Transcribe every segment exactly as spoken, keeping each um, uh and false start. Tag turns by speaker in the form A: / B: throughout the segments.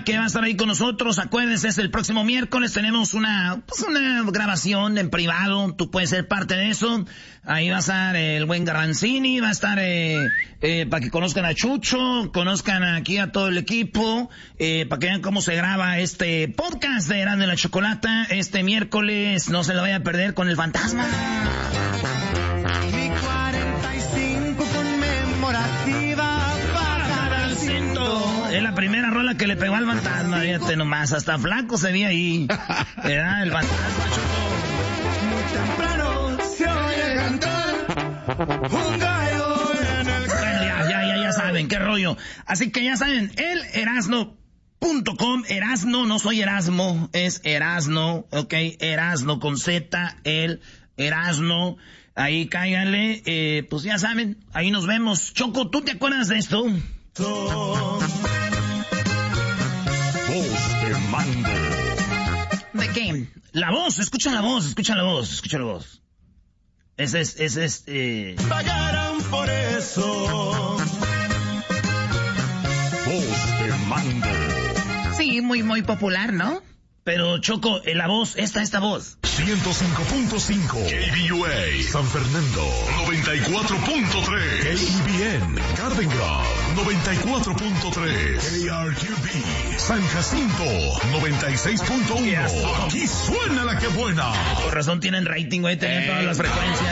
A: que va a estar ahí con nosotros. Acuérdense, es el próximo miércoles. Tenemos una, pues una grabación en privado. Tú puedes ser parte de eso. Ahí va a estar el buen Garbanzini, va a estar, eh, eh, para que conozcan a Chucho, conozcan aquí a todo el equipo, eh, para que vean cómo se graba este podcast de Erasmo y la Chocolata. Este miércoles, no se lo vaya a perder con el fantasma.
B: Mi cuarenta y cinco conmemorativa para el cinto.
A: Es la primera rola que le pegó al fantasma, fíjate nomás, hasta flaco se ve ahí. ¿Verdad? El fantasma, Choco.
B: Muy temprano se oye cantar un gallo en el...
A: Bueno, ya, ya, ya, ya saben, qué rollo. Así que ya saben, el Erasmo punto com, Erasno, no soy Erasmo, es Erasno, ok, Erasno con Z, el Erasno. Ahí cáiganle, eh, pues ya saben, ahí nos vemos. Choco, ¿tú te acuerdas de esto?
C: Voz de mando.
A: ¿De qué? La voz, escucha la voz, escucha la voz, escucha la voz. Ese es, ese es, eh...
B: Pagaron por eso.
C: Voz de mando.
A: Sí, muy, muy popular, ¿no? Pero, Choco, eh, la voz, esta, esta voz.
C: ciento cinco punto cinco K B U A San Fernando, noventa y cuatro punto tres K E B N Garden Grove, noventa y cuatro punto tres K R Q B San Jacinto, noventa y seis punto uno.
A: Yes.
C: Aquí suena la que buena.
A: Por razón tienen rating, güey, tienen todas las frecuencias.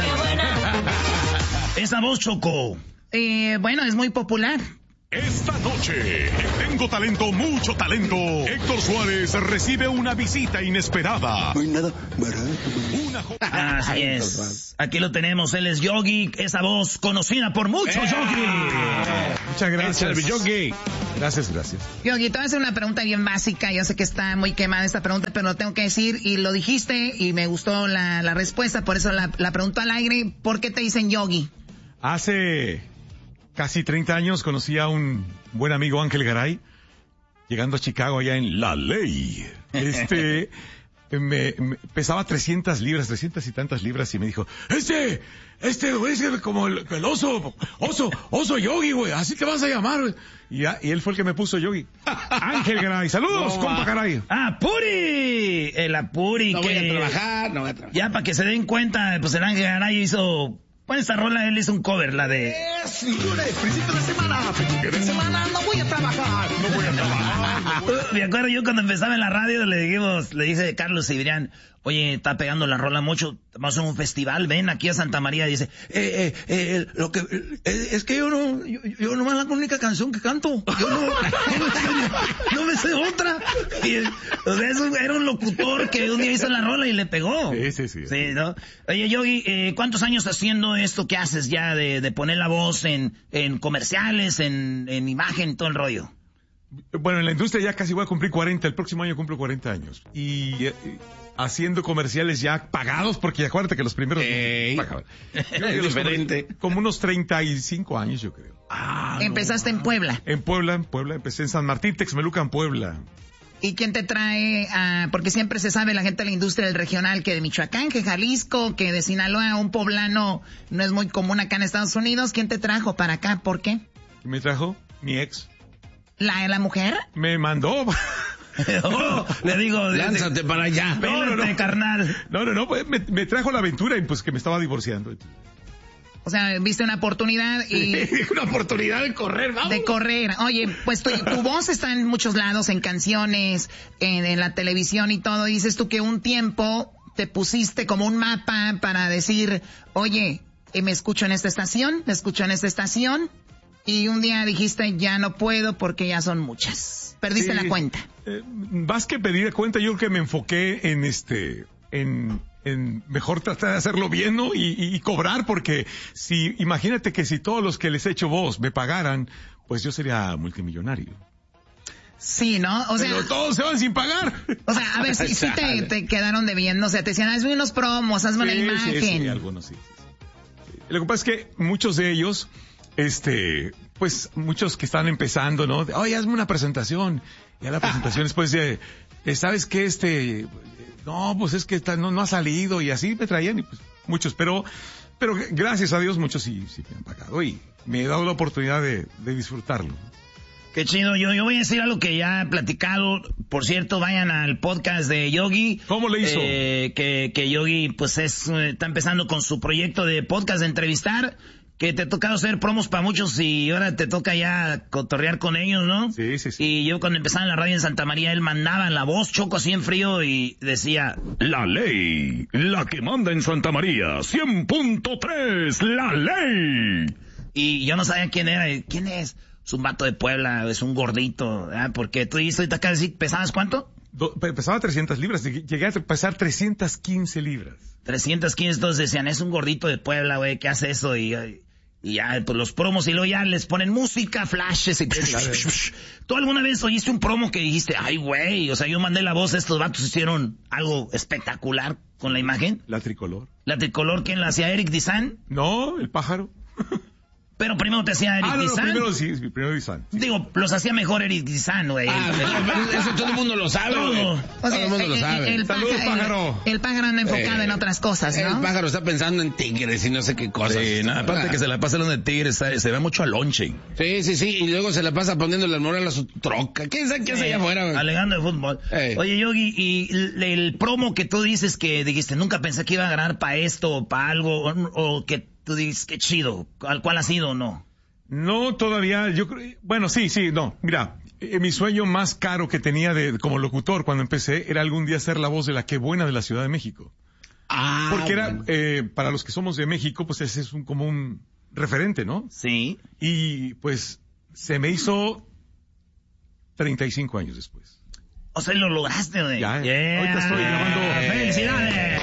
A: Esa voz, Choco. Eh, bueno, es muy popular.
C: Esta noche, en Tengo Talento, Mucho Talento, Héctor Suárez recibe una visita inesperada.
D: No hay nada barato.
C: Una jo-
A: Así es. Aquí lo tenemos, él es Yogi, esa voz conocida por muchos, Yogi.
E: Muchas gracias.
F: Yogi.
E: Gracias, gracias.
G: Yogi, te voy a hacer una pregunta bien básica. Yo sé que está muy quemada esta pregunta, pero lo tengo que decir y lo dijiste y me gustó la, la respuesta, por eso la, la pregunto al aire. ¿Por qué te dicen Yogi?
E: Hace casi treinta años conocí a un buen amigo, Ángel Garay, llegando a Chicago allá en La Ley. Este, me, me pesaba trescientas libras, trescientas y tantas libras y me dijo, este, este, güey, es como el, el oso, oso, oso Yogi, güey, así te vas a llamar, güey. Y, ya, y él fue el que me puso Yogi. Ángel Garay, saludos,
F: No,
E: compa
F: va.
E: Garay.
A: Ah, Puri. El Apuri.
F: No
A: que...
F: voy a trabajar, no voy a trabajar.
A: Ya, para que se den cuenta, pues el Ángel Garay hizo... Bueno, esta rola él hizo un cover, la de...
B: Es lunes, principio de semana, principio de semana, no voy a trabajar, no voy a trabajar.
A: Me acuerdo yo cuando empezaba en la radio, le dijimos, le dije a Carlos Cibrián, oye, está pegando la rola mucho, vamos a un festival, ven aquí a Santa María, dice, eh, eh, eh, lo que, eh, es que yo no, yo, yo no es la única canción que canto, yo no, no, me, sé, no me sé otra. Y, o sea, eso era un locutor que un día hizo la rola y le pegó.
E: Sí, sí, sí.
A: Sí, ¿no? Oye, Yogi, eh, ¿cuántos años haciendo esto que haces ya de, de poner la voz en, en comerciales, en, en imagen, todo el rollo?
E: Bueno, en la industria ya casi voy a cumplir cuarenta, el próximo año cumplo cuarenta años. Y eh, haciendo comerciales ya pagados, porque acuérdate que los primeros...
F: Ey.
E: pagaban.
F: Es diferente.
E: Como unos treinta y cinco años, yo creo.
A: Ah,
G: Empezaste en Puebla.
E: En Puebla, en Puebla, empecé en San Martín, Texmelucan, Puebla.
G: ¿Y quién te trae a...? Porque siempre se sabe la gente de la industria del regional que de Michoacán, que Jalisco, que de Sinaloa, un poblano no es muy común acá en Estados Unidos. ¿Quién te trajo para acá? ¿Por qué?
E: ¿Qué me trajo? Mi ex.
G: ¿La, la mujer?
E: Me mandó...
A: Oh, le digo,
F: Lánzate para allá.
A: No, no, no, carnal.
E: No, no, no, pues me, me trajo la aventura y pues que me estaba divorciando.
G: O sea, viste una oportunidad y...
F: Una oportunidad de correr, vamos.
G: De correr. Oye, pues tu, tu voz está en muchos lados, en canciones, en, en la televisión y todo. Dices tú que un tiempo te pusiste como un mapa para decir, oye, eh, me escucho en esta estación, me escucho en esta estación. Y un día dijiste, ya no puedo porque ya son muchas. Perdiste
E: Sí,
G: la cuenta.
E: Eh, más que pedir cuenta, yo creo que me enfoqué en este, en, en mejor tratar de hacerlo bien, ¿no? Y, y, y cobrar, porque si, imagínate que si todos los que les he hecho voz me pagaran, pues yo sería multimillonario.
G: Sí, ¿no? O sea,
E: pero todos se van sin pagar.
G: O sea, a ver, si, si te, te quedaron debiendo, o sea, te decían, hazme unos promos, hazme
E: Sí,
G: una imagen.
E: Sí, sí, algunos sí, sí, sí. Lo que pasa es que muchos de ellos, este, pues muchos que están empezando, ¿no? Oye, hazme una presentación. Ya la presentación después de, ¿sabes qué? Este, no, pues es que está, no, no ha salido y así me traían y pues muchos, pero, pero gracias a Dios muchos sí, sí me han pagado y me he dado la oportunidad de, de disfrutarlo.
A: Qué chido. Yo, yo voy a decir algo que ya he platicado. Por cierto, vayan al podcast de Yogi.
E: ¿Cómo le hizo?
A: Eh, que, que Yogi, pues, es, está empezando con su proyecto de podcast de entrevistar. Que te ha tocado hacer promos para muchos y ahora te toca ya cotorrear con ellos, ¿no?
E: Sí, sí, sí.
A: Y yo cuando empezaba en la radio en Santa María, él mandaba en la voz, Choco, así en frío, y decía...
C: La ley, la que manda en Santa María, cien punto tres, la ley.
A: Y yo no sabía quién era. ¿Quién es? Es un vato de Puebla, es un gordito, ¿eh? Porque tú dices ahorita acá, ¿pesabas cuánto?
E: Do, pesaba trescientas libras, llegué a pesar trescientas quince libras.
A: trescientas quince, entonces decían, es un gordito de Puebla, güey, ¿qué hace eso? Y, y ya, pues los promos, y luego ya les ponen música, flashes, y... ¿Tú alguna vez oíste un promo que dijiste, ay, güey, o sea, yo mandé la voz, estos vatos hicieron algo espectacular con la imagen?
E: La tricolor.
A: ¿La tricolor quién la hacía? ¿Eric Dizan?
E: No, el pájaro.
A: Pero primero te hacía Eric
E: ah, no,
A: Dizan.
E: No, primero sí, primero Dizan. Sí.
A: Digo, los hacía mejor Eric Dizan, güey.
F: Ah, eso todo el mundo lo sabe,
A: Todo.
F: güey.
A: O
F: Todo
G: sea,
F: el mundo
G: el,
F: lo sabe.
G: El, el,
E: Saludos,
G: pájaro,
E: pájaro.
G: El, el pájaro anda enfocado
F: Eh,
G: en otras cosas, ¿no?
F: El pájaro está pensando en tigres y no sé qué cosas.
D: Sí, nada, aparte que se la pasa hablando de tigres, se, se ve mucho a lonche.
F: Sí, sí, sí, y luego se la pasa poniendo la moral a su troca. ¿Quién sabe qué hace allá afuera, güey?
A: Alegando de fútbol.
F: Ey.
A: Oye, Yogi, y el, el promo que tú dices que dijiste, nunca pensé que iba a ganar para esto o para algo, o, o que tú dices, qué chido, ¿al cuál ha sido o no?
E: No, todavía, yo creo, bueno, sí, sí, no, mira, eh, mi sueño más caro que tenía de, como locutor cuando empecé era algún día ser la voz de la Qué Buena de la Ciudad de México.
F: Ah,
E: Porque era,
F: bueno.
E: eh, para los que somos de México, pues ese es un, como un referente, ¿no?
A: Sí.
E: Y pues se me hizo treinta y cinco años después.
A: O sea, lo lograste, güey.
E: Ya,
A: Yeah.
E: ahorita estoy grabando.
A: ¡Felicidades!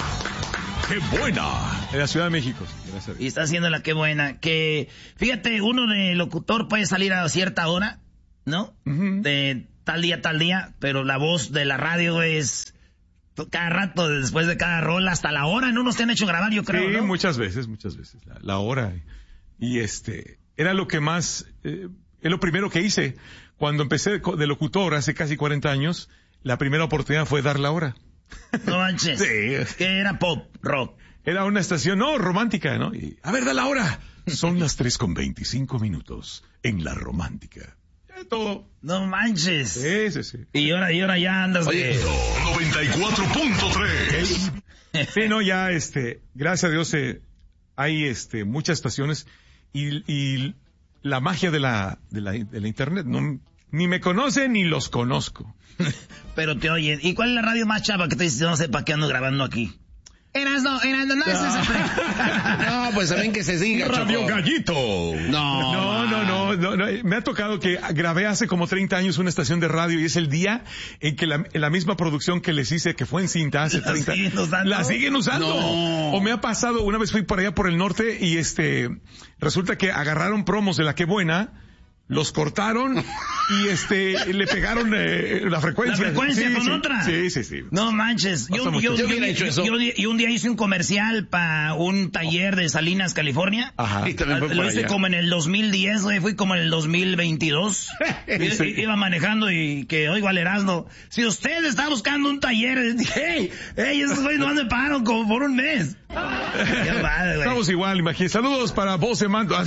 C: ¡Qué buena!
E: En la Ciudad de México, sí, gracias a
A: Y
E: Dios.
A: está haciendo la qué buena. Que, fíjate, uno de locutor puede salir a cierta hora, ¿no?
E: Ujú.
A: De tal día, tal día, pero la voz de la radio es cada rato, después de cada rola, hasta la hora. No nos te han hecho grabar, yo creo,
E: Sí,
A: ¿no?
E: muchas veces, muchas veces, la, la hora. Y este, era lo que más, eh, es lo primero que hice. Cuando empecé co- de locutor hace casi cuarenta años, la primera oportunidad fue dar la hora.
A: No manches.
E: Sí.
A: Que era pop, rock.
E: Era una estación, no, romántica, ¿no? Y, a ver, da la hora. Son las tres con veinticinco minutos en la romántica. Ya todo.
A: No manches.
E: Sí, sí, sí.
A: Y ahora, y ahora ya andas
F: Oye,
A: de...
C: noventa y cuatro punto tres.
E: Sí, no, ya, este, gracias a Dios, eh, hay, este, muchas estaciones y, y la magia de la, de la, de la internet, no, ni me conocen ni los conozco.
A: Pero te oyen. ¿Y cuál es la radio más chava que te dices, no sé para qué ando grabando aquí?
G: Erasno, Erasno, no, eso es
F: No, pues también que se diga,
C: Radio
F: Choco.
C: Gallito.
F: No,
E: No, no, no, no, no, me ha tocado que grabé hace como treinta años una estación de radio y es el día en que la, en la misma producción que les hice, que fue en cinta hace
A: ¿La
E: treinta
A: siguen usando?
E: la siguen usando.
F: No.
E: O me ha pasado, una vez fui por allá por el norte y este, resulta que agarraron promos de la Qué Buena, los cortaron y este, le pegaron eh, la frecuencia.
A: ¿La frecuencia
E: Sí,
A: con
E: sí,
A: otra?
E: Sí, sí, sí.
A: No manches. Yo,
E: Pasa mucho.
A: yo,
F: Yo
A: yo,
F: hubiera
A: yo-
F: hecho eso.
A: yo- yo un día hice un comercial para un taller de Salinas, California.
E: Ajá.
F: Y también fue
A: Lo
F: por
A: hice
F: allá.
A: como en el dos mil diez, güey, fui como en el dos mil veintidós. I-
E: Sí.
A: i- Iba manejando y que, oigo al Erasmo, si usted está buscando un taller, dije, hey, hey, esos güeyes no me pagaron como por un mes. Qué padre, güey.
E: Estamos igual, imagínate. Saludos para vos, Mando.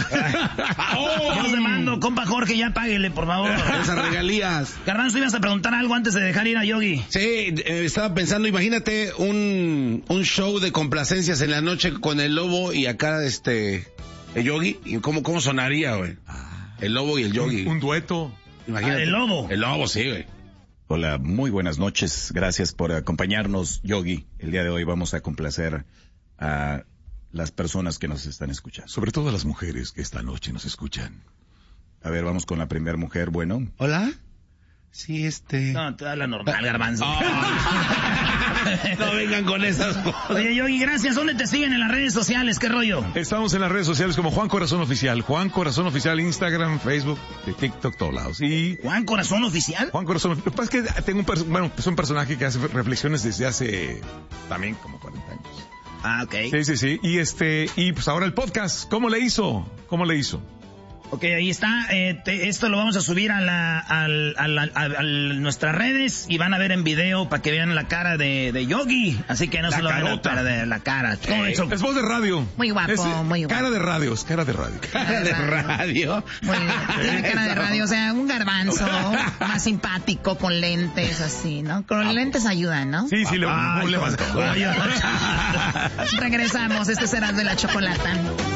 A: Yo te mando, compa Jorge, ya páguele, por favor.
F: Esas regalías.
A: Garbanzo, ibas a preguntar algo antes de dejar ir a Yogi.
F: Sí, eh, estaba pensando, imagínate un, un show de complacencias en la noche con el Lobo y acá este el Yogi. ¿Y cómo, cómo sonaría, güey? El Lobo y el Yogi.
E: Un dueto.
F: Imagínate.
A: Ah, el Lobo.
F: El Lobo, sí, güey.
D: Hola, muy buenas noches. Gracias por acompañarnos, Yogi. El día de hoy vamos a complacer a las personas que nos están escuchando.
E: Sobre todo a las mujeres que esta noche nos escuchan.
D: A ver, vamos con la primera mujer. Bueno,
F: ¿Hola? Sí, este...
A: No, te habla normal, Garbanzo.
F: No vengan con esas cosas.
A: Oye, Yogi, gracias. ¿Dónde te siguen en las redes sociales? ¿Qué rollo?
E: Estamos en las redes sociales como Juan Corazón Oficial. Juan Corazón Oficial, Instagram, Facebook, TikTok, todos lados. Y
A: ¿Juan Corazón Oficial?
E: Juan Corazón Oficial. Lo que pasa es que tengo un, perso- bueno, es un personaje que hace reflexiones desde hace también como cuarenta años.
A: Ah, ok.
E: Sí, sí, sí. Y este, y pues ahora el podcast. ¿Cómo le hizo? ¿Cómo le hizo?
A: Ok, ahí está. Eh, te, esto lo vamos a subir a la, a, a, a, a, a nuestras redes y van a ver en video para que vean la cara de, de Yogi. Así que no la se lo van a perder la cara.
E: Eh, es voz de radio.
G: Muy guapo,
E: es,
G: muy guapo.
E: Cara de radio, es cara de radio.
F: Cara de radio.
G: Muy bien. Tiene cara de radio, o sea, un garbanzo más simpático con lentes así, ¿no? Con los lentes ayudan, ¿no?
E: Sí, sí, le,
A: Ay,
E: le vas
A: a...
G: Regresamos, este será de la chocolata.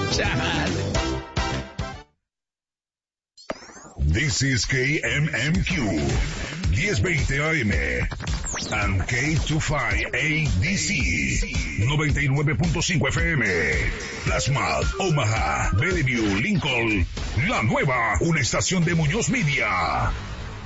C: This is K M M Q, diez veinte A M, and K veinticinco A D C, noventa y nueve punto cinco F M, Plasma, Omaha, Bellevue, Lincoln, La Nueva, una estación de Muñoz Media.